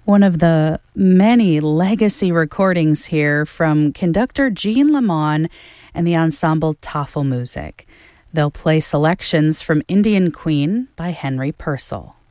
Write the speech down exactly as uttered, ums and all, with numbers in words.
One of the many legacy recordings here from conductor Jean Lamont and the ensemble Tafelmusik. They'll play selections from Indian Queen by Henry Purcell.